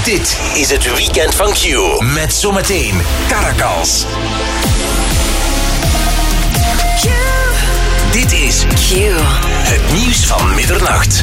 Dit is het weekend van Q. Met zometeen Caracals. Q. Dit is Q. Het nieuws van middernacht.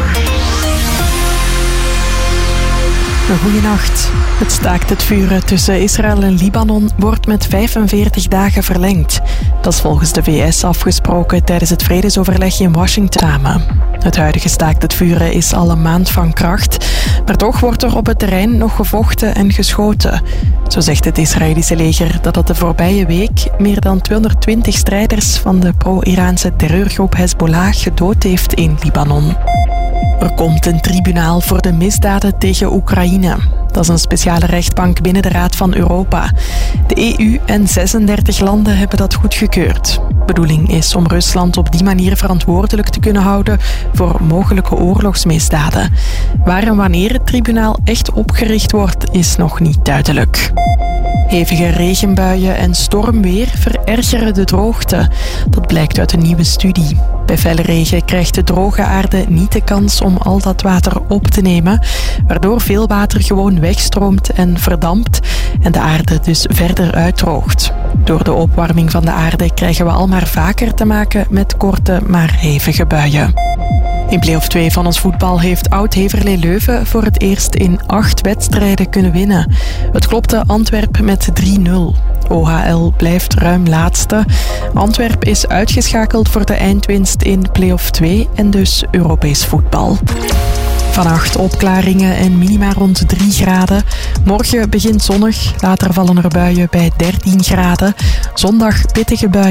Goedenacht. Het staakt het vuren tussen Israël en Libanon wordt met 45 dagen verlengd. Dat is volgens de VS afgesproken tijdens het vredesoverleg in Washington. Het huidige staakt het vuren is al een maand van kracht, maar toch wordt er op het terrein nog gevochten en geschoten. Zo zegt het Israëlische leger dat het de voorbije week meer dan 220 strijders van de pro-Iraanse terreurgroep Hezbollah gedood heeft in Libanon. Er komt een tribunaal voor de misdaden tegen Oekraïne. Dat is een speciale rechtbank binnen de Raad van Europa. De EU en 36 landen hebben dat goedgekeurd. De bedoeling is om Rusland op die manier verantwoordelijk te kunnen houden voor mogelijke oorlogsmisdaden. Waar en wanneer het tribunaal echt opgericht wordt, is nog niet duidelijk. Hevige regenbuien en stormweer verergeren de droogte. Dat blijkt uit een nieuwe studie. Bij felle regen krijgt de droge aarde niet de kans om al dat water op te nemen, waardoor veel water gewoon wegstroomt en verdampt en de aarde dus verder uitdroogt. Door de opwarming van de aarde krijgen we al maar vaker te maken met korte maar hevige buien. In play-off 2 van ons voetbal heeft Oud-Heverlee Leuven voor het eerst in 8 wedstrijden kunnen winnen. Het klopte Antwerp met 3-0. OHL blijft ruim laatste. Antwerp is uitgeschakeld voor de eindwinst in play-off 2 en dus Europees voetbal. Vannacht opklaringen en minima rond 3 graden. Morgen begint zonnig, later vallen er buien bij 13 graden. Zondag pittige buien.